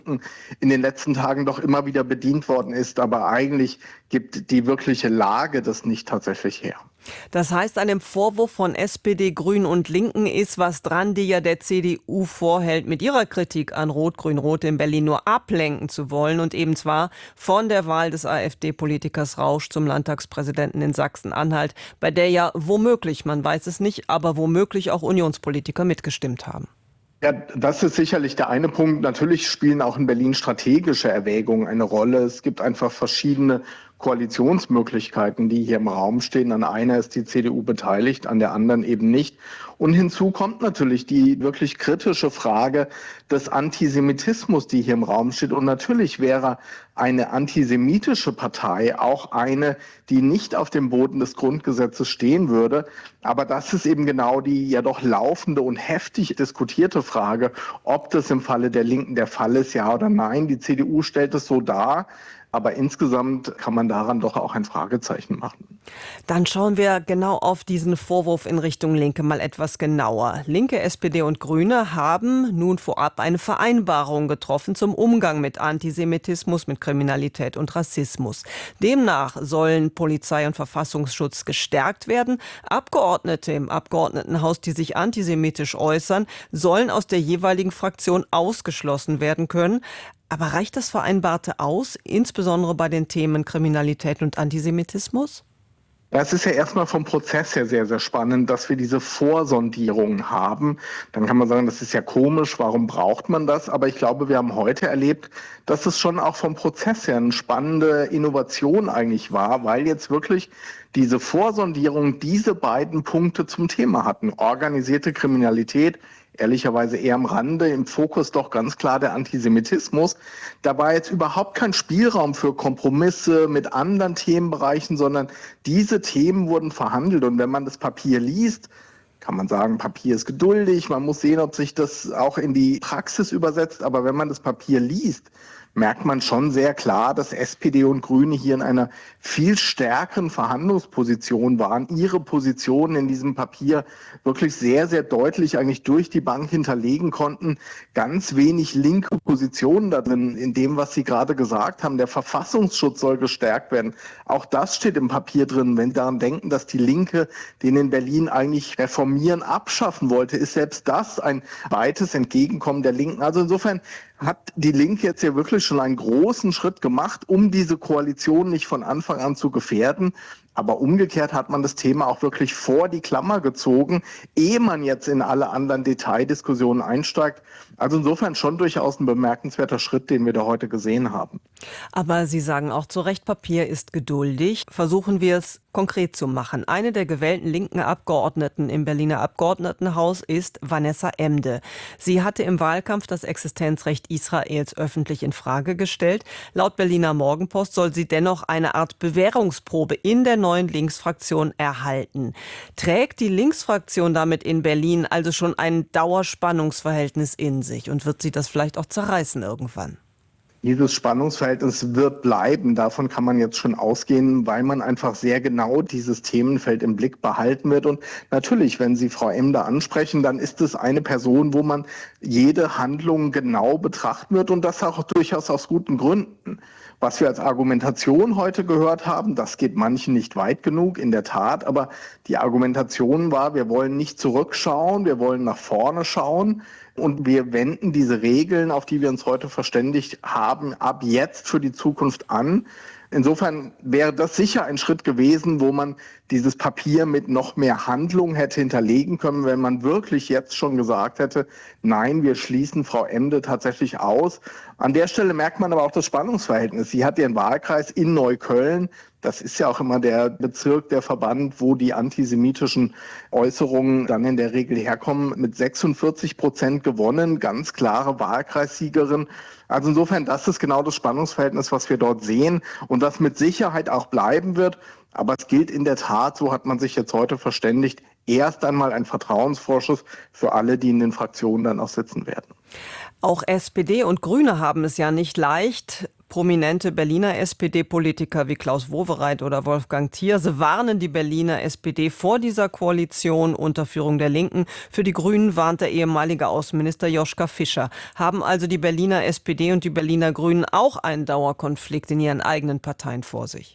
in den letzten Tagen doch immer wieder bedient worden ist. Aber eigentlich gibt die wirkliche Lage das nicht tatsächlich her. Das heißt, an dem Vorwurf von SPD, Grünen und Linken ist was dran, die ja der CDU vorhält, mit ihrer Kritik an Rot-Grün-Rot in Berlin nur ablenken zu wollen und eben zwar von der Wahl des AfD-Politikers Rausch zum Landtagspräsidenten in Sachsen-Anhalt, bei der ja womöglich, man weiß es nicht, aber womöglich auch Unionspolitiker mitgestimmt haben. Ja, das ist sicherlich der eine Punkt. Natürlich spielen auch in Berlin strategische Erwägungen eine Rolle. Es gibt einfach verschiedene Koalitionsmöglichkeiten, die hier im Raum stehen. An einer ist die CDU beteiligt, an der anderen eben nicht. Und hinzu kommt natürlich die wirklich kritische Frage des Antisemitismus, die hier im Raum steht. Und natürlich wäre eine antisemitische Partei auch eine, die nicht auf dem Boden des Grundgesetzes stehen würde. Aber das ist eben genau die ja doch laufende und heftig diskutierte Frage, ob das im Falle der Linken der Fall ist, ja oder nein. Die CDU stellt es so dar. Aber insgesamt kann man daran doch auch ein Fragezeichen machen. Dann schauen wir genau auf diesen Vorwurf in Richtung Linke mal etwas genauer. Linke, SPD und Grüne haben nun vorab eine Vereinbarung getroffen zum Umgang mit Antisemitismus, mit Kriminalität und Rassismus. Demnach sollen Polizei und Verfassungsschutz gestärkt werden. Abgeordnete im Abgeordnetenhaus, die sich antisemitisch äußern, sollen aus der jeweiligen Fraktion ausgeschlossen werden können. Aber reicht das Vereinbarte aus, insbesondere bei den Themen Kriminalität und Antisemitismus? Ja, es ist ja erstmal vom Prozess her sehr, sehr spannend, dass wir diese Vorsondierung haben. Dann kann man sagen, das ist ja komisch, warum braucht man das? Aber ich glaube, wir haben heute erlebt, dass es schon auch vom Prozess her eine spannende Innovation eigentlich war, weil jetzt wirklich diese Vorsondierung diese beiden Punkte zum Thema hatten. Organisierte Kriminalität, ehrlicherweise eher am Rande, im Fokus doch ganz klar der Antisemitismus. Da war jetzt überhaupt kein Spielraum für Kompromisse mit anderen Themenbereichen, sondern diese Themen wurden verhandelt. Und wenn man das Papier liest, kann man sagen, Papier ist geduldig, man muss sehen, ob sich das auch in die Praxis übersetzt. Aber wenn man das Papier liest, merkt man schon sehr klar, dass SPD und Grüne hier in einer viel stärkeren Verhandlungsposition waren, ihre Positionen in diesem Papier wirklich sehr, sehr deutlich eigentlich durch die Bank hinterlegen konnten. Ganz wenig linke Positionen da drin, in dem, was Sie gerade gesagt haben. Der Verfassungsschutz soll gestärkt werden. Auch das steht im Papier drin. Wenn Sie daran denken, dass die Linke den in Berlin eigentlich reformieren, abschaffen wollte, ist selbst das ein weites Entgegenkommen der Linken. Also insofern hat die Linke jetzt ja wirklich schon einen großen Schritt gemacht, um diese Koalition nicht von Anfang an zu gefährden. Aber umgekehrt hat man das Thema auch wirklich vor die Klammer gezogen, ehe man jetzt in alle anderen Detaildiskussionen einsteigt. Also insofern schon durchaus ein bemerkenswerter Schritt, den wir da heute gesehen haben. Aber Sie sagen auch zu Recht, Papier ist geduldig. Versuchen wir es konkret zu machen. Eine der gewählten linken Abgeordneten im Berliner Abgeordnetenhaus ist Vanessa Emde. Sie hatte im Wahlkampf das Existenzrecht Israels öffentlich in Frage gestellt. Laut Berliner Morgenpost soll sie dennoch eine Art Bewährungsprobe in der neuen Linksfraktion erhalten. Trägt die Linksfraktion damit in Berlin also schon ein Dauerspannungsverhältnis in sich und wird sie das vielleicht auch zerreißen irgendwann? Dieses Spannungsverhältnis wird bleiben. Davon kann man jetzt schon ausgehen, weil man einfach sehr genau dieses Themenfeld im Blick behalten wird. Und natürlich, wenn Sie Frau Emde ansprechen, dann ist es eine Person, wo man jede Handlung genau betrachten wird und das auch durchaus aus guten Gründen. Was wir als Argumentation heute gehört haben, das geht manchen nicht weit genug, in der Tat. Aber die Argumentation war, wir wollen nicht zurückschauen, wir wollen nach vorne schauen. Und wir wenden diese Regeln, auf die wir uns heute verständigt haben, ab jetzt für die Zukunft an. Insofern wäre das sicher ein Schritt gewesen, wo man dieses Papier mit noch mehr Handlung hätte hinterlegen können, wenn man wirklich jetzt schon gesagt hätte, nein, wir schließen Frau Emde tatsächlich aus. An der Stelle merkt man aber auch das Spannungsverhältnis. Sie hat ihren Wahlkreis in Neukölln. Das ist ja auch immer der Bezirk, der Verband, wo die antisemitischen Äußerungen dann in der Regel herkommen, mit 46% gewonnen, ganz klare Wahlkreissiegerin. Also insofern, das ist genau das Spannungsverhältnis, was wir dort sehen und das mit Sicherheit auch bleiben wird. Aber es gilt in der Tat, so hat man sich jetzt heute verständigt, erst einmal ein Vertrauensvorschuss für alle, die in den Fraktionen dann auch sitzen werden. Auch SPD und Grüne haben es ja nicht leicht. Prominente Berliner SPD-Politiker wie Klaus Wowereit oder Wolfgang Thierse warnen die Berliner SPD vor dieser Koalition unter Führung der Linken. Für die Grünen warnt der ehemalige Außenminister Joschka Fischer. Haben also die Berliner SPD und die Berliner Grünen auch einen Dauerkonflikt in ihren eigenen Parteien vor sich?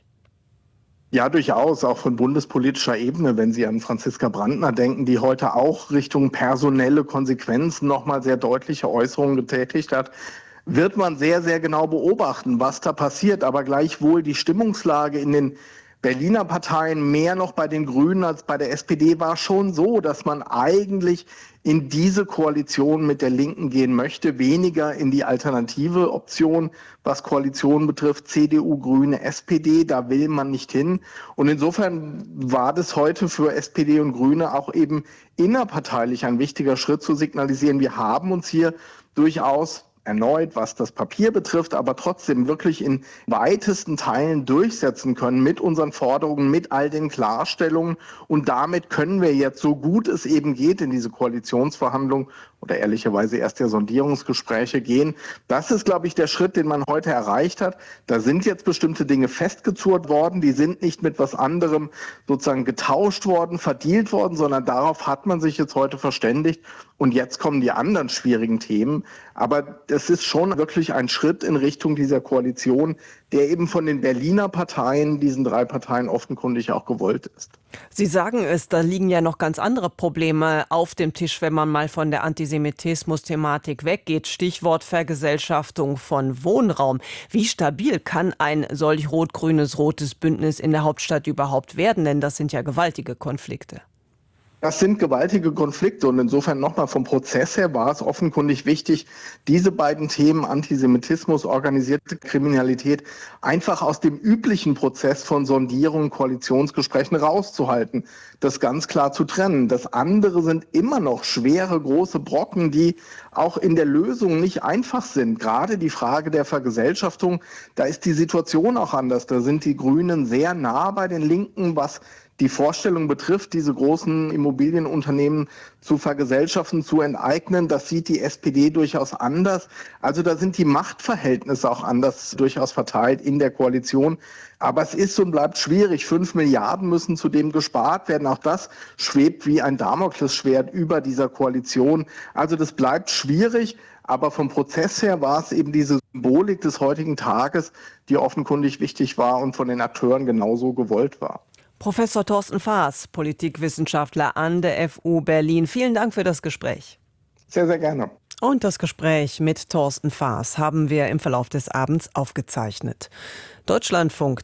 Ja, durchaus, auch von bundespolitischer Ebene, wenn Sie an Franziska Brandner denken, die heute auch Richtung personelle Konsequenzen nochmal sehr deutliche Äußerungen getätigt hat, wird man sehr, sehr genau beobachten, was da passiert. Aber gleichwohl die Stimmungslage in den Berliner Parteien, mehr noch bei den Grünen als bei der SPD, war schon so, dass man eigentlich in diese Koalition mit der Linken gehen möchte, weniger in die alternative Option, was Koalitionen betrifft, CDU, Grüne, SPD, da will man nicht hin. Und insofern war das heute für SPD und Grüne auch eben innerparteilich ein wichtiger Schritt zu signalisieren, wir haben uns hier durchaus erneut, was das Papier betrifft, aber trotzdem wirklich in weitesten Teilen durchsetzen können mit unseren Forderungen, mit all den Klarstellungen. Und damit können wir jetzt, so gut es eben geht, in diese Koalitionsverhandlungen oder ehrlicherweise erst der Sondierungsgespräche gehen. Das ist, glaube ich, der Schritt, den man heute erreicht hat. Da sind jetzt bestimmte Dinge festgezurrt worden, die sind nicht mit was anderem sozusagen getauscht worden, verdealt worden, sondern darauf hat man sich jetzt heute verständigt. Und jetzt kommen die anderen schwierigen Themen. Aber das ist schon wirklich ein Schritt in Richtung dieser Koalition, der eben von den Berliner Parteien, diesen 3 Parteien, offenkundig auch gewollt ist. Sie sagen es, da liegen ja noch ganz andere Probleme auf dem Tisch, wenn man mal von der Antisemitismus-Thematik weggeht. Stichwort Vergesellschaftung von Wohnraum. Wie stabil kann ein solch rot-grünes rotes Bündnis in der Hauptstadt überhaupt werden? Denn das sind ja gewaltige Konflikte. Das sind gewaltige Konflikte und insofern nochmal vom Prozess her war es offenkundig wichtig, diese beiden Themen Antisemitismus, organisierte Kriminalität einfach aus dem üblichen Prozess von Sondierungen, Koalitionsgesprächen rauszuhalten, das ganz klar zu trennen. Das andere sind immer noch schwere, große Brocken, die auch in der Lösung nicht einfach sind. Gerade die Frage der Vergesellschaftung, da ist die Situation auch anders. Da sind die Grünen sehr nah bei den Linken, was die Vorstellung betrifft, diese großen Immobilienunternehmen zu vergesellschaften, zu enteignen. Das sieht die SPD durchaus anders. Also da sind die Machtverhältnisse auch anders durchaus verteilt in der Koalition. Aber es ist und bleibt schwierig. 5 Milliarden müssen zudem gespart werden. Auch das schwebt wie ein Damoklesschwert über dieser Koalition. Also das bleibt schwierig. Aber vom Prozess her war es eben diese Symbolik des heutigen Tages, die offenkundig wichtig war und von den Akteuren genauso gewollt war. Professor Thorsten Faas, Politikwissenschaftler an der FU Berlin. Vielen Dank für das Gespräch. Sehr, sehr gerne. Und das Gespräch mit Thorsten Faas haben wir im Verlauf des Abends aufgezeichnet. Deutschlandfunk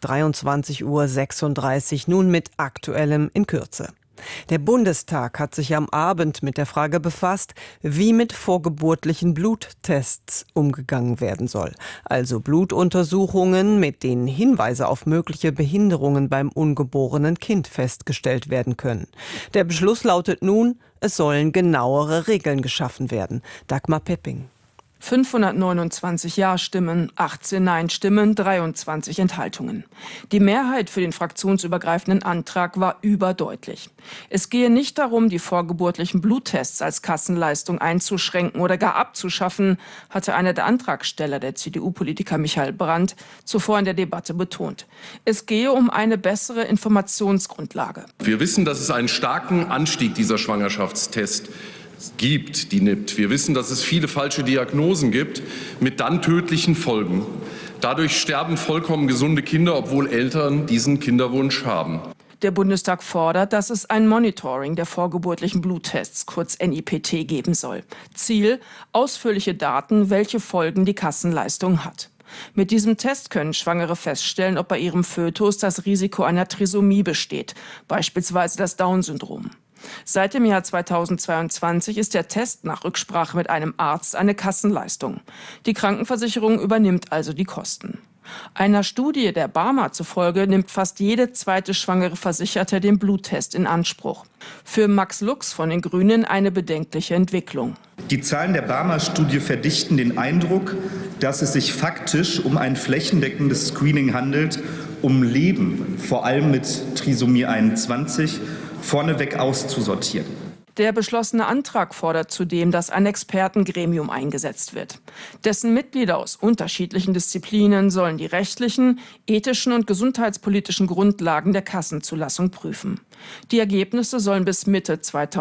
23:36 Uhr, nun mit Aktuellem in Kürze. Der Bundestag hat sich am Abend mit der Frage befasst, wie mit vorgeburtlichen Bluttests umgegangen werden soll. Also Blutuntersuchungen, mit denen Hinweise auf mögliche Behinderungen beim ungeborenen Kind festgestellt werden können. Der Beschluss lautet nun, es sollen genauere Regeln geschaffen werden. Dagmar Pepping. 529 Ja-Stimmen, 18 Nein-Stimmen, 23 Enthaltungen. Die Mehrheit für den fraktionsübergreifenden Antrag war überdeutlich. Es gehe nicht darum, die vorgeburtlichen Bluttests als Kassenleistung einzuschränken oder gar abzuschaffen, hatte einer der Antragsteller, der CDU-Politiker Michael Brandt, zuvor in der Debatte betont. Es gehe um eine bessere Informationsgrundlage. Wir wissen, dass es einen starken Anstieg dieser Schwangerschaftstests gibt, die NIPT. Wir wissen, dass es viele falsche Diagnosen gibt mit dann tödlichen Folgen. Dadurch sterben vollkommen gesunde Kinder, obwohl Eltern diesen Kinderwunsch haben. Der Bundestag fordert, dass es ein Monitoring der vorgeburtlichen Bluttests, kurz NIPT, geben soll. Ziel: ausführliche Daten, welche Folgen die Kassenleistung hat. Mit diesem Test können Schwangere feststellen, ob bei ihrem Fötus das Risiko einer Trisomie besteht, beispielsweise das Down-Syndrom. Seit dem Jahr 2022 ist der Test nach Rücksprache mit einem Arzt eine Kassenleistung. Die Krankenversicherung übernimmt also die Kosten. Einer Studie der BARMA zufolge nimmt fast jede zweite schwangere Versicherte den Bluttest in Anspruch. Für Max Lux von den Grünen eine bedenkliche Entwicklung. Die Zahlen der BARMA-Studie verdichten den Eindruck, dass es sich faktisch um ein flächendeckendes Screening handelt, um Leben, vor allem mit Trisomie 21, vorneweg auszusortieren. Der beschlossene Antrag fordert zudem, dass ein Expertengremium eingesetzt wird. Dessen Mitglieder aus unterschiedlichen Disziplinen sollen die rechtlichen, ethischen und gesundheitspolitischen Grundlagen der Kassenzulassung prüfen. Die Ergebnisse sollen bis Mitte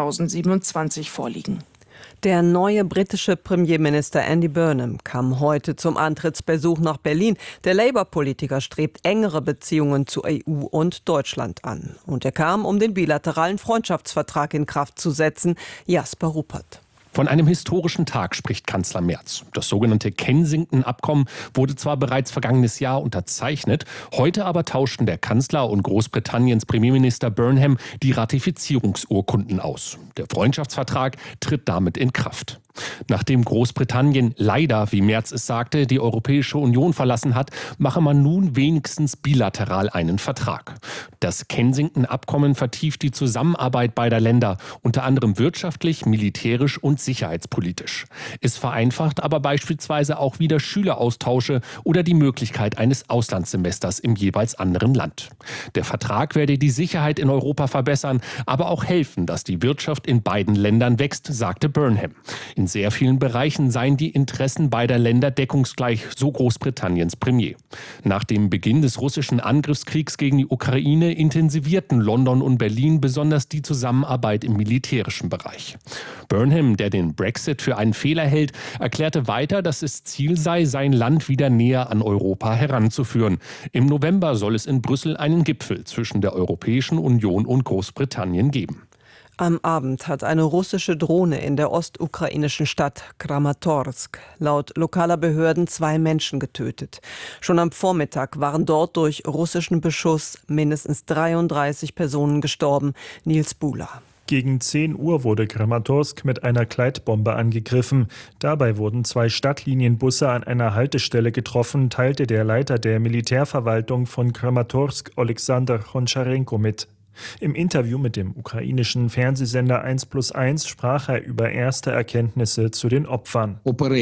2027 vorliegen. Der neue britische Premierminister Andy Burnham kam heute zum Antrittsbesuch nach Berlin. Der Labour-Politiker strebt engere Beziehungen zu EU und Deutschland an. Und er kam, um den bilateralen Freundschaftsvertrag in Kraft zu setzen. Jasper Ruppert. Von einem historischen Tag spricht Kanzler Merz. Das sogenannte Kensington-Abkommen wurde zwar bereits vergangenes Jahr unterzeichnet, heute aber tauschten der Kanzler und Großbritanniens Premierminister Burnham die Ratifizierungsurkunden aus. Der Freundschaftsvertrag tritt damit in Kraft. Nachdem Großbritannien leider, wie Merz es sagte, die Europäische Union verlassen hat, mache man nun wenigstens bilateral einen Vertrag. Das Kensington-Abkommen vertieft die Zusammenarbeit beider Länder, unter anderem wirtschaftlich, militärisch und sicherheitspolitisch. Es vereinfacht aber beispielsweise auch wieder Schüleraustausche oder die Möglichkeit eines Auslandssemesters im jeweils anderen Land. Der Vertrag werde die Sicherheit in Europa verbessern, aber auch helfen, dass die Wirtschaft in beiden Ländern wächst, sagte Burnham. In sehr vielen Bereichen seien die Interessen beider Länder deckungsgleich, so Großbritanniens Premier. Nach dem Beginn des russischen Angriffskriegs gegen die Ukraine intensivierten London und Berlin besonders die Zusammenarbeit im militärischen Bereich. Burnham, der den Brexit für einen Fehler hält, erklärte weiter, dass es Ziel sei, sein Land wieder näher an Europa heranzuführen. Im November soll es in Brüssel einen Gipfel zwischen der Europäischen Union und Großbritannien geben. Am Abend hat eine russische Drohne in der ostukrainischen Stadt Kramatorsk laut lokaler Behörden 2 Menschen getötet. Schon am Vormittag waren dort durch russischen Beschuss mindestens 33 Personen gestorben. Nils Buhler. Gegen 10 Uhr wurde Kramatorsk mit einer Gleitbombe angegriffen. Dabei wurden 2 Stadtlinienbusse an einer Haltestelle getroffen, teilte der Leiter der Militärverwaltung von Kramatorsk, Oleksandr Honcharenko, mit. Im Interview mit dem ukrainischen Fernsehsender 1+1 sprach er über erste Erkenntnisse zu den Opfern.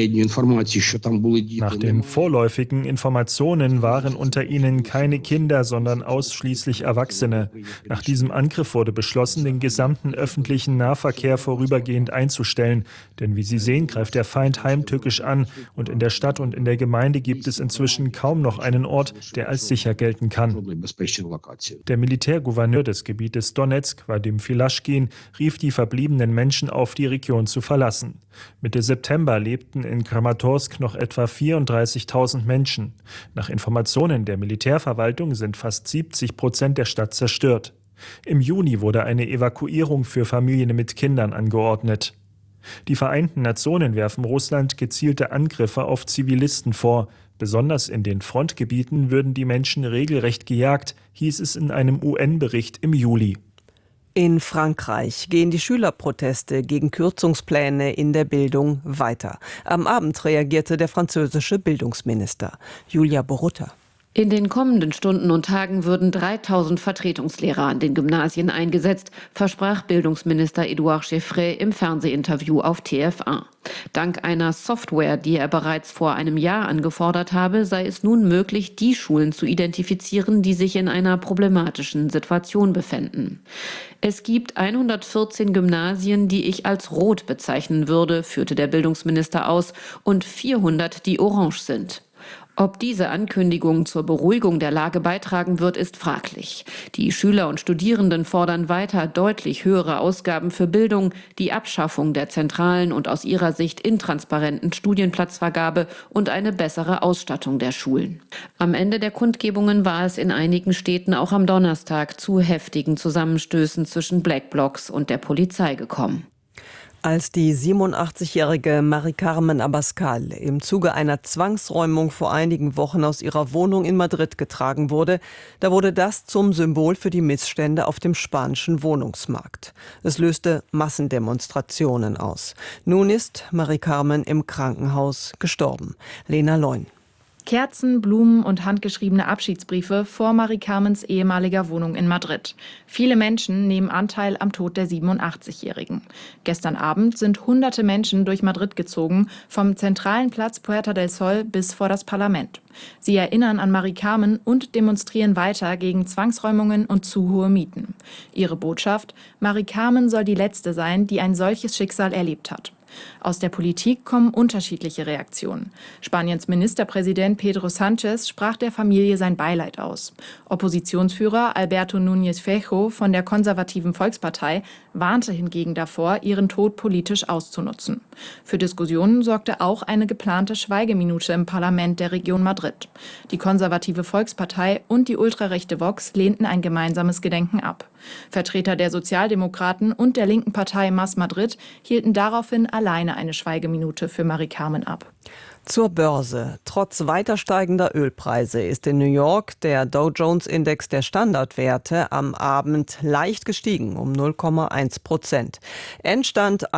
Nach den vorläufigen Informationen waren unter ihnen keine Kinder, sondern ausschließlich Erwachsene. Nach diesem Angriff wurde beschlossen, den gesamten öffentlichen Nahverkehr vorübergehend einzustellen. Denn wie Sie sehen, greift der Feind heimtückisch an. Und in der Stadt und in der Gemeinde gibt es inzwischen kaum noch einen Ort, der als sicher gelten kann. Der Militärgouverneur des Gebietes Donetsk, Wadim Filaschkin, rief die verbliebenen Menschen auf, die Region zu verlassen. Mitte September lebten in Kramatorsk noch etwa 34.000 Menschen. Nach Informationen der Militärverwaltung sind fast 70% der Stadt zerstört. Im Juni wurde eine Evakuierung für Familien mit Kindern angeordnet. Die Vereinten Nationen werfen Russland gezielte Angriffe auf Zivilisten vor. Besonders in den Frontgebieten würden die Menschen regelrecht gejagt, hieß es in einem UN-Bericht im Juli. In Frankreich gehen die Schülerproteste gegen Kürzungspläne in der Bildung weiter. Am Abend reagierte der französische Bildungsminister. Julia Borutta. In den kommenden Stunden und Tagen würden 3000 Vertretungslehrer an den Gymnasien eingesetzt, versprach Bildungsminister Édouard Chevrey im Fernsehinterview auf TF1. Dank einer Software, die er bereits vor einem Jahr angefordert habe, sei es nun möglich, die Schulen zu identifizieren, die sich in einer problematischen Situation befänden. Es gibt 114 Gymnasien, die ich als rot bezeichnen würde, führte der Bildungsminister aus, und 400, die orange sind. Ob diese Ankündigung zur Beruhigung der Lage beitragen wird, ist fraglich. Die Schüler und Studierenden fordern weiter deutlich höhere Ausgaben für Bildung, die Abschaffung der zentralen und aus ihrer Sicht intransparenten Studienplatzvergabe und eine bessere Ausstattung der Schulen. Am Ende der Kundgebungen war es in einigen Städten auch am Donnerstag zu heftigen Zusammenstößen zwischen Black Blocs und der Polizei gekommen. Als die 87-jährige Mari-Carmen Abascal im Zuge einer Zwangsräumung vor einigen Wochen aus ihrer Wohnung in Madrid getragen wurde, da wurde das zum Symbol für die Missstände auf dem spanischen Wohnungsmarkt. Es löste Massendemonstrationen aus. Nun ist Mari-Carmen im Krankenhaus gestorben. Lena Leun. Kerzen, Blumen und handgeschriebene Abschiedsbriefe vor Mari-Carmens ehemaliger Wohnung in Madrid. Viele Menschen nehmen Anteil am Tod der 87-Jährigen. Gestern Abend sind hunderte Menschen durch Madrid gezogen, vom zentralen Platz Puerta del Sol bis vor das Parlament. Sie erinnern an Mari-Carmen und demonstrieren weiter gegen Zwangsräumungen und zu hohe Mieten. Ihre Botschaft: Mari-Carmen soll die letzte sein, die ein solches Schicksal erlebt hat. Aus der Politik kommen unterschiedliche Reaktionen. Spaniens Ministerpräsident Pedro Sánchez sprach der Familie sein Beileid aus. Oppositionsführer Alberto Núñez Feijóo von der konservativen Volkspartei warnte hingegen davor, ihren Tod politisch auszunutzen. Für Diskussionen sorgte auch eine geplante Schweigeminute im Parlament der Region Madrid. Die konservative Volkspartei und die ultrarechte Vox lehnten ein gemeinsames Gedenken ab. Vertreter der Sozialdemokraten und der linken Partei Más Madrid hielten daraufhin alleine eine Schweigeminute für Mari-Carmen ab. Zur Börse. Trotz weiter steigender Ölpreise ist in New York der Dow Jones-Index der Standardwerte am Abend leicht gestiegen, um 0,1%. Endstand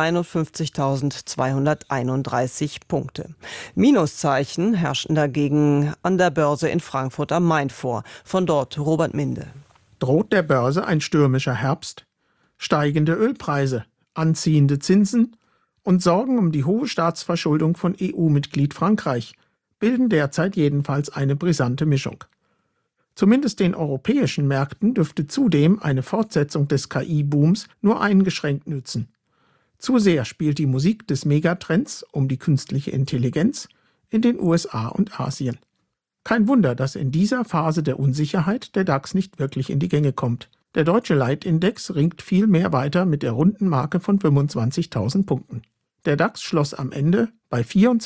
51.231 Punkte. Minuszeichen herrschten dagegen an der Börse in Frankfurt am Main vor. Von dort Robert Minde. Droht der Börse ein stürmischer Herbst? Steigende Ölpreise, anziehende Zinsen und Sorgen um die hohe Staatsverschuldung von EU-Mitglied Frankreich bilden derzeit jedenfalls eine brisante Mischung. Zumindest den europäischen Märkten dürfte zudem eine Fortsetzung des KI-Booms nur eingeschränkt nützen. Zu sehr spielt die Musik des Megatrends um die künstliche Intelligenz in den USA und Asien. Kein Wunder, dass in dieser Phase der Unsicherheit der DAX nicht wirklich in die Gänge kommt. Der deutsche Leitindex ringt viel mehr weiter mit der runden Marke von 25.000 Punkten. Der DAX schloss am Ende bei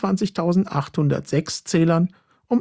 24.806 Zählern um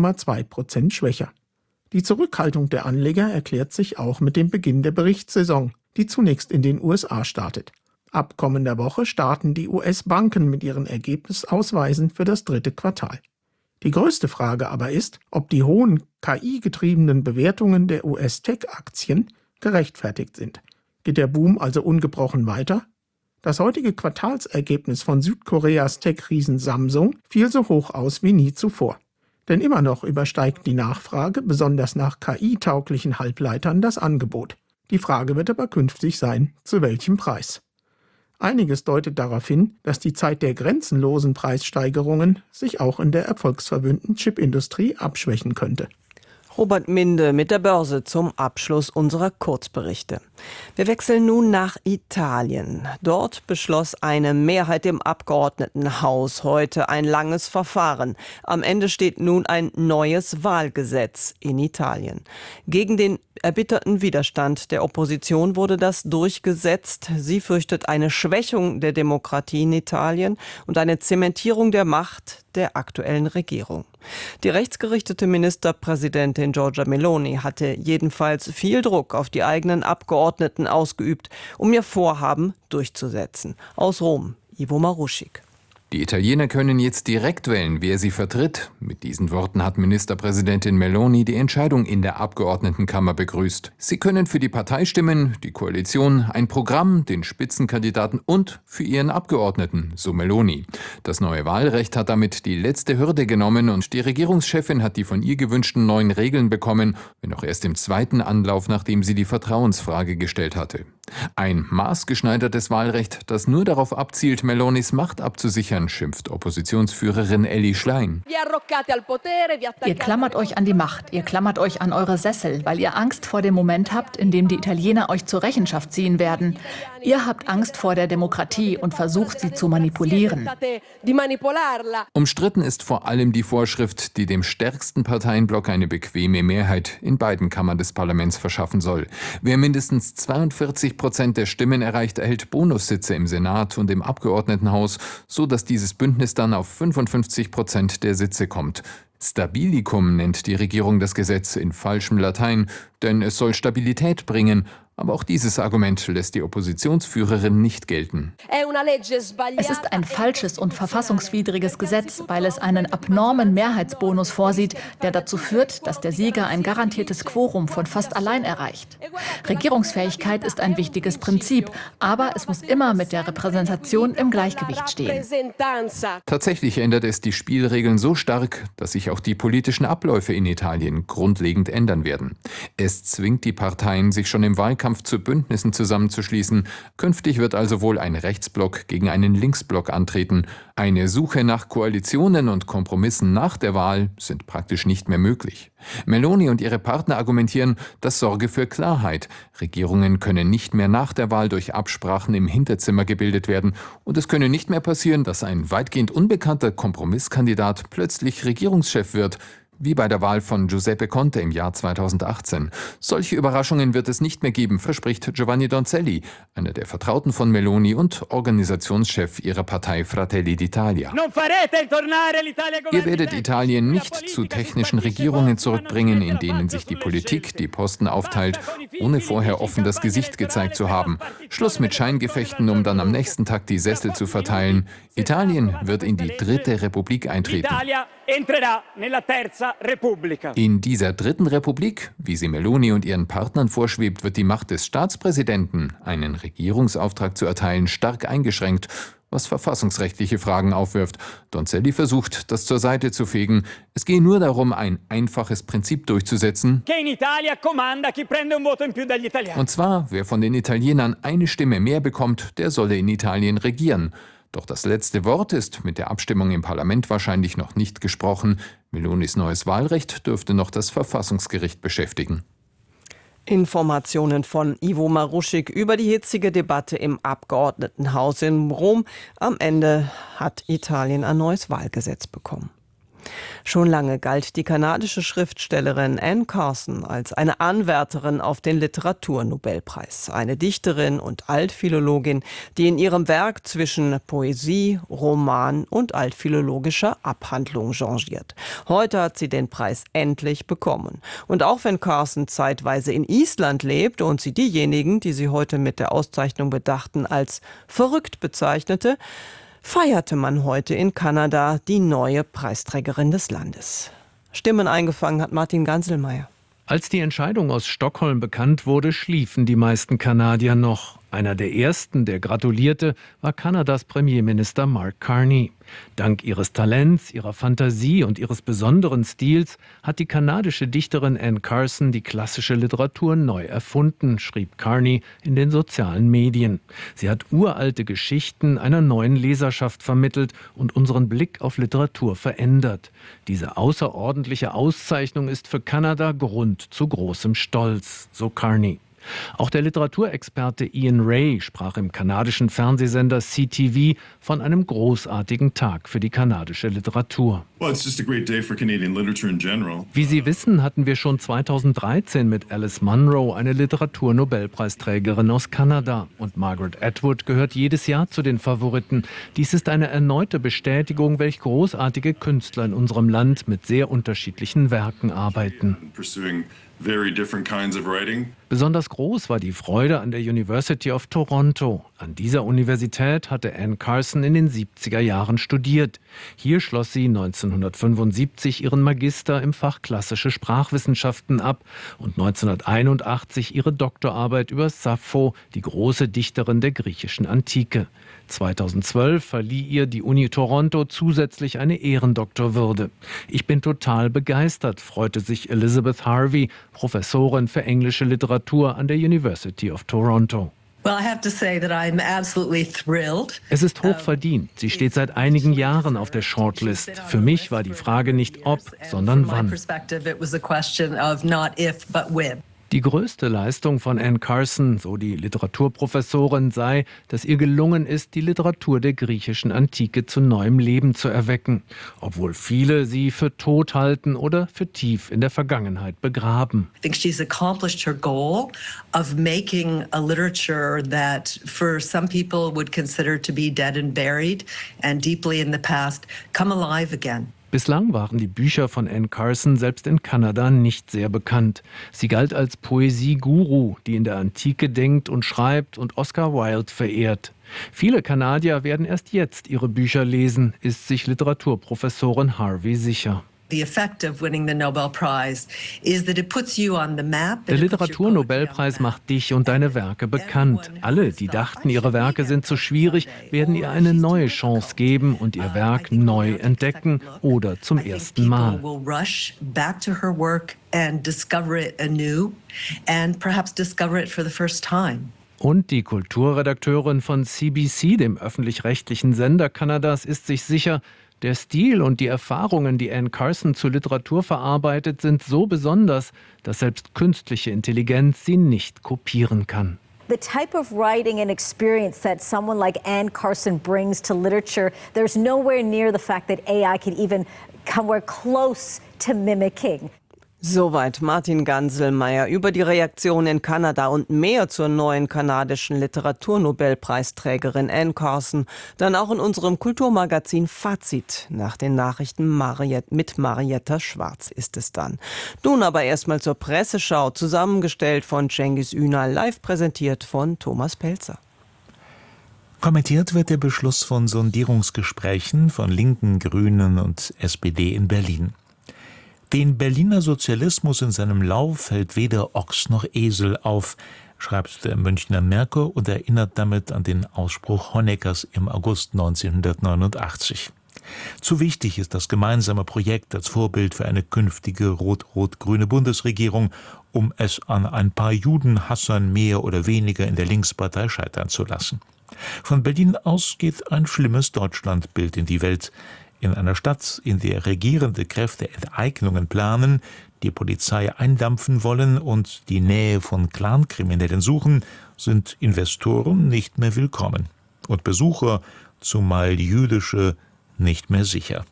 1,2% schwächer. Die Zurückhaltung der Anleger erklärt sich auch mit dem Beginn der Berichtssaison, die zunächst in den USA startet. Ab kommender Woche starten die US-Banken mit ihren Ergebnisausweisen für das dritte Quartal. Die größte Frage aber ist, ob die hohen KI-getriebenen Bewertungen der US-Tech-Aktien gerechtfertigt sind. Geht der Boom also ungebrochen weiter? Das heutige Quartalsergebnis von Südkoreas Tech-Riesen Samsung fiel so hoch aus wie nie zuvor. Denn immer noch übersteigt die Nachfrage, besonders nach KI-tauglichen Halbleitern, das Angebot. Die Frage wird aber künftig sein, zu welchem Preis? Einiges deutet darauf hin, dass die Zeit der grenzenlosen Preissteigerungen sich auch in der erfolgsverwöhnten Chipindustrie abschwächen könnte. Robert Minde mit der Börse zum Abschluss unserer Kurzberichte. Wir wechseln nun nach Italien. Dort beschloss eine Mehrheit im Abgeordnetenhaus heute ein langes Verfahren. Am Ende steht nun ein neues Wahlgesetz in Italien. Gegen den erbitterten Widerstand der Opposition wurde das durchgesetzt. Sie fürchtet eine Schwächung der Demokratie in Italien und eine Zementierung der Macht der aktuellen Regierung. Die rechtsgerichtete Ministerpräsidentin Giorgia Meloni hatte jedenfalls viel Druck auf die eigenen Abgeordneten ausgeübt, um ihr Vorhaben durchzusetzen. Aus Rom, Ivo Maruschik. Die Italiener können jetzt direkt wählen, wer sie vertritt. Mit diesen Worten hat Ministerpräsidentin Meloni die Entscheidung in der Abgeordnetenkammer begrüßt. Sie können für die Partei stimmen, die Koalition, ein Programm, den Spitzenkandidaten und für ihren Abgeordneten, so Meloni. Das neue Wahlrecht hat damit die letzte Hürde genommen und die Regierungschefin hat die von ihr gewünschten neuen Regeln bekommen, wenn auch erst im zweiten Anlauf, nachdem sie die Vertrauensfrage gestellt hatte. Ein maßgeschneidertes Wahlrecht, das nur darauf abzielt, Melonis Macht abzusichern, schimpft Oppositionsführerin Elly Schlein. Ihr klammert euch an die Macht, ihr klammert euch an eure Sessel, weil ihr Angst vor dem Moment habt, in dem die Italiener euch zur Rechenschaft ziehen werden. Ihr habt Angst vor der Demokratie und versucht, sie zu manipulieren. Umstritten ist vor allem die Vorschrift, die dem stärksten Parteienblock eine bequeme Mehrheit in beiden Kammern des Parlaments verschaffen soll. Wer mindestens 42% der Stimmen erreicht, erhält Bonussitze im Senat und im Abgeordnetenhaus, so dass dieses Bündnis dann auf 55% der Sitze kommt. Stabilicum nennt die Regierung das Gesetz in falschem Latein, denn es soll Stabilität bringen, Aber auch dieses Argument lässt die Oppositionsführerin nicht gelten. Es ist ein falsches und verfassungswidriges Gesetz, weil es einen abnormen Mehrheitsbonus vorsieht, der dazu führt, dass der Sieger ein garantiertes Quorum von fast allein erreicht. Regierungsfähigkeit ist ein wichtiges Prinzip, aber es muss immer mit der Repräsentation im Gleichgewicht stehen. Tatsächlich ändert es die Spielregeln so stark, dass sich auch die politischen Abläufe in Italien grundlegend ändern werden. Es zwingt die Parteien, sich schon im Wahlkampf zu Bündnissen zusammenzuschließen. Künftig wird also wohl ein Rechtsblock gegen einen Linksblock antreten. Eine Suche nach Koalitionen und Kompromissen nach der Wahl sind praktisch nicht mehr möglich. Meloni und ihre Partner argumentieren, das sorge für Klarheit. Regierungen können nicht mehr nach der Wahl durch Absprachen im Hinterzimmer gebildet werden. Und es könne nicht mehr passieren, dass ein weitgehend unbekannter Kompromisskandidat plötzlich Regierungschef wird, wie bei der Wahl von Giuseppe Conte im Jahr 2018. Solche Überraschungen wird es nicht mehr geben, verspricht Giovanni Donzelli, einer der Vertrauten von Meloni und Organisationschef ihrer Partei Fratelli d'Italia. Ihr werdet Italien nicht zu technischen Regierungen zurückbringen, in denen sich die Politik die Posten aufteilt, ohne vorher offen das Gesicht gezeigt zu haben. Schluss mit Scheingefechten, um dann am nächsten Tag die Sessel zu verteilen. Italien wird in die dritte Republik eintreten. In dieser dritten Republik, wie sie Meloni und ihren Partnern vorschwebt, wird die Macht des Staatspräsidenten, einen Regierungsauftrag zu erteilen, stark eingeschränkt, was verfassungsrechtliche Fragen aufwirft. Donzelli versucht, das zur Seite zu fegen. Es gehe nur darum, ein einfaches Prinzip durchzusetzen. Und zwar, wer von den Italienern eine Stimme mehr bekommt, der solle in Italien regieren. Doch das letzte Wort ist mit der Abstimmung im Parlament wahrscheinlich noch nicht gesprochen. Melonis neues Wahlrecht dürfte noch das Verfassungsgericht beschäftigen. Informationen von Ivo Maruschik über die hitzige Debatte im Abgeordnetenhaus in Rom. Am Ende hat Italien ein neues Wahlgesetz bekommen. Schon lange galt die kanadische Schriftstellerin Anne Carson als eine Anwärterin auf den Literaturnobelpreis. Eine Dichterin und Altphilologin, die in ihrem Werk zwischen Poesie, Roman und altphilologischer Abhandlung changiert. Heute hat sie den Preis endlich bekommen. Und auch wenn Carson zeitweise in Island lebt und sie diejenigen, die sie heute mit der Auszeichnung bedachten, als verrückt bezeichnete, feierte man heute in Kanada die neue Preisträgerin des Landes. Stimmen eingefangen hat Martin Ganselmeier. Als die Entscheidung aus Stockholm bekannt wurde, schliefen die meisten Kanadier noch. Einer der ersten, der gratulierte, war Kanadas Premierminister Mark Carney. Dank ihres Talents, ihrer Fantasie und ihres besonderen Stils hat die kanadische Dichterin Anne Carson die klassische Literatur neu erfunden, schrieb Carney in den sozialen Medien. Sie hat uralte Geschichten einer neuen Leserschaft vermittelt und unseren Blick auf Literatur verändert. Diese außerordentliche Auszeichnung ist für Kanada Grund zu großem Stolz, so Carney. Auch der Literaturexperte Ian Ray sprach im kanadischen Fernsehsender CTV von einem großartigen Tag für die kanadische Literatur. Wie Sie wissen, hatten wir schon 2013 mit Alice Munro eine Literaturnobelpreisträgerin aus Kanada. Und Margaret Atwood gehört jedes Jahr zu den Favoriten. Dies ist eine erneute Bestätigung, welch großartige Künstler in unserem Land mit sehr unterschiedlichen Werken arbeiten. Besonders groß war die Freude an der University of Toronto. An dieser Universität hatte Anne Carson in den 70er Jahren studiert. Hier schloss sie 1975 ihren Magister im Fach Klassische Sprachwissenschaften ab und 1981 ihre Doktorarbeit über Sappho, die große Dichterin der griechischen Antike. 2012 verlieh ihr die Uni Toronto zusätzlich eine Ehrendoktorwürde. Ich bin total begeistert, freute sich Elizabeth Harvey, Professorin für englische Literatur an der University of Toronto. Es ist hochverdient. Sie steht seit einigen Jahren auf der Shortlist. Für mich war die Frage nicht ob, sondern wann. Die größte Leistung von Anne Carson, so die Literaturprofessorin, sei, dass ihr gelungen ist, die Literatur der griechischen Antike zu neuem Leben zu erwecken, obwohl viele sie für tot halten oder für tief in der Vergangenheit begraben. I think she's accomplished her goal of making a literature that for some people would consider to be dead and buried and deeply in the past come alive again. Bislang waren die Bücher von Anne Carson selbst in Kanada nicht sehr bekannt. Sie galt als Poesie-Guru, die in der Antike denkt und schreibt und Oscar Wilde verehrt. Viele Kanadier werden erst jetzt ihre Bücher lesen, ist sich Literaturprofessorin Harvey sicher. The effect of winning the Nobel Prize is that it puts you on the map. Der Literaturnobelpreis macht dich und deine Werke bekannt. Alle, die dachten, ihre Werke sind zu schwierig, werden ihr eine neue Chance geben und ihr Werk neu entdecken oder zum ersten Mal. People will rush back to her work and discover it anew and perhaps discover it for the first time. Und die Kulturredakteurin von CBC, dem öffentlich-rechtlichen Sender Kanadas, ist sich sicher, der Stil und die Erfahrungen, die Anne Carson zu Literatur verarbeitet, sind so besonders, dass selbst künstliche Intelligenz sie nicht kopieren kann. The type of writing and experience that someone like Anne Carson brings to literature, there's nowhere near the fact that AI could even come close to mimicking. Soweit Martin Ganselmeier über die Reaktion in Kanada und mehr zur neuen kanadischen Literaturnobelpreisträgerin Anne Carson. Dann auch in unserem Kulturmagazin Fazit. Nach den Nachrichten mit Marietta Schwarz ist es dann. Nun aber erstmal zur Presseschau, zusammengestellt von Cengiz Ünal, live präsentiert von Thomas Pelzer. Kommentiert wird der Beschluss von Sondierungsgesprächen von Linken, Grünen und SPD in Berlin. Den Berliner Sozialismus in seinem Lauf hält weder Ochs noch Esel auf, schreibt der Münchner Merkur und erinnert damit an den Ausspruch Honeckers im August 1989. Zu wichtig ist das gemeinsame Projekt als Vorbild für eine künftige rot-rot-grüne Bundesregierung, um es an ein paar Judenhassern mehr oder weniger in der Linkspartei scheitern zu lassen. Von Berlin aus geht ein schlimmes Deutschlandbild in die Welt. In einer Stadt, in der regierende Kräfte Enteignungen planen, die Polizei eindampfen wollen und die Nähe von Clankriminellen suchen, sind Investoren nicht mehr willkommen und Besucher, zumal jüdische, nicht mehr sicher.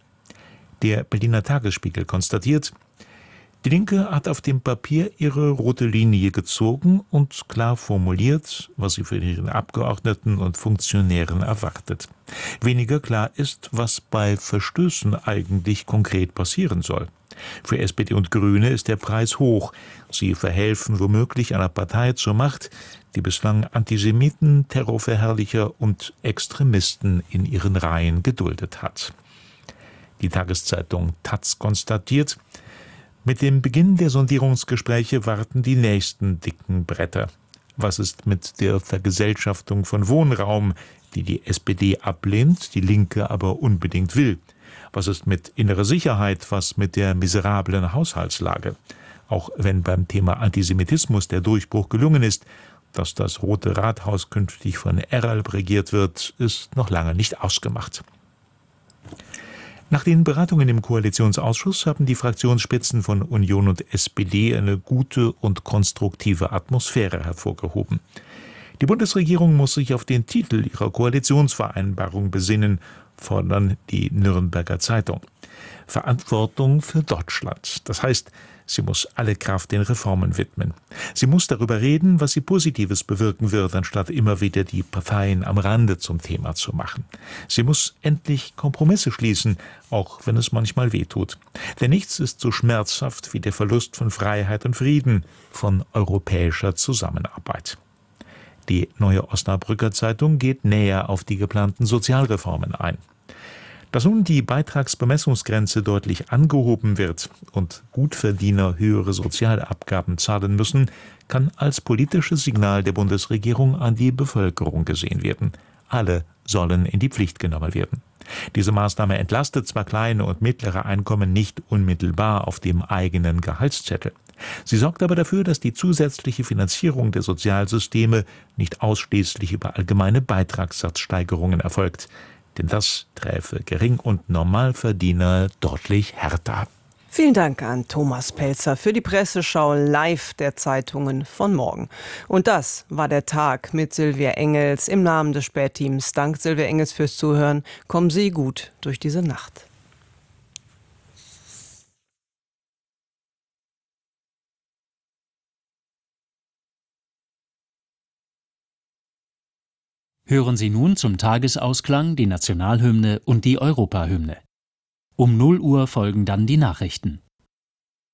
Der Berliner Tagesspiegel konstatiert, die Linke hat auf dem Papier ihre rote Linie gezogen und klar formuliert, was sie von ihren Abgeordneten und Funktionären erwartet. Weniger klar ist, was bei Verstößen eigentlich konkret passieren soll. Für SPD und Grüne ist der Preis hoch. Sie verhelfen womöglich einer Partei zur Macht, die bislang Antisemiten, Terrorverherrlicher und Extremisten in ihren Reihen geduldet hat. Die Tageszeitung taz konstatiert, mit dem Beginn der Sondierungsgespräche warten die nächsten dicken Bretter. Was ist mit der Vergesellschaftung von Wohnraum, die die SPD ablehnt, die Linke aber unbedingt will? Was ist mit innerer Sicherheit, was mit der miserablen Haushaltslage? Auch wenn beim Thema Antisemitismus der Durchbruch gelungen ist, dass das Rote Rathaus künftig von Eralb regiert wird, ist noch lange nicht ausgemacht. Nach den Beratungen im Koalitionsausschuss haben die Fraktionsspitzen von Union und SPD eine gute und konstruktive Atmosphäre hervorgehoben. Die Bundesregierung muss sich auf den Titel ihrer Koalitionsvereinbarung besinnen, fordern die Nürnberger Zeitung. Verantwortung für Deutschland. Das heißt, sie muss alle Kraft den Reformen widmen. Sie muss darüber reden, was sie Positives bewirken wird, anstatt immer wieder die Parteien am Rande zum Thema zu machen. Sie muss endlich Kompromisse schließen, auch wenn es manchmal wehtut. Denn nichts ist so schmerzhaft wie der Verlust von Freiheit und Frieden, von europäischer Zusammenarbeit. Die Neue Osnabrücker Zeitung geht näher auf die geplanten Sozialreformen ein. Dass nun die Beitragsbemessungsgrenze deutlich angehoben wird und Gutverdiener höhere Sozialabgaben zahlen müssen, kann als politisches Signal der Bundesregierung an die Bevölkerung gesehen werden. Alle sollen in die Pflicht genommen werden. Diese Maßnahme entlastet zwar kleine und mittlere Einkommen nicht unmittelbar auf dem eigenen Gehaltszettel. Sie sorgt aber dafür, dass die zusätzliche Finanzierung der Sozialsysteme nicht ausschließlich über allgemeine Beitragssatzsteigerungen erfolgt. Denn das träfe Gering- und Normalverdiener deutlich härter. Vielen Dank an Thomas Pelzer für die Presseschau live der Zeitungen von morgen. Und das war der Tag mit Silvia Engels im Namen des Spätteams. Dank Silvia Engels fürs Zuhören. Kommen Sie gut durch diese Nacht. Hören Sie nun zum Tagesausklang die Nationalhymne und die Europahymne. Um 0 Uhr folgen dann die Nachrichten.